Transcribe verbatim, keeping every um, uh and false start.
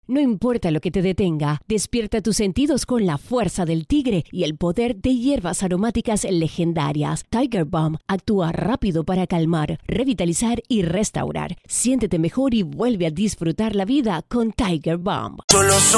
No importa lo que te detenga, despierta tus sentidos con la fuerza del tigre y el poder de hierbas aromáticas legendarias. Tiger Balm actúa rápido para calmar, revitalizar y restaurar. Siéntete mejor y vuelve a disfrutar la vida con Tiger Balm. Solo